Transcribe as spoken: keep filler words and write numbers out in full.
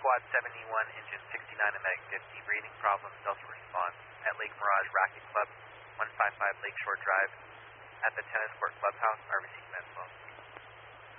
Quad seventy-one, engine sixty-nine and Meg fifty, breathing problems, Delta response at Lake Mirage Racket Club, one five five Lakeshore Drive, at the Tennis Court Clubhouse, are receiving info.